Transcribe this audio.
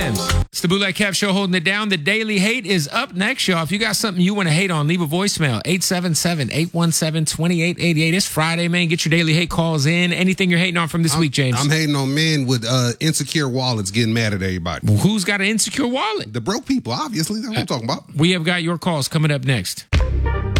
James. It's the Bootleg Cap Show holding it down. The Daily Hate is up next, y'all. If you got something you want to hate on, leave a voicemail. 877-817-2888. It's Friday, man. Get your Daily Hate calls in. Anything you're hating on from this week, James? I'm hating on men with insecure wallets getting mad at everybody. Who's got an insecure wallet? The broke people, obviously. That's what I'm talking about. We have got your calls coming up next.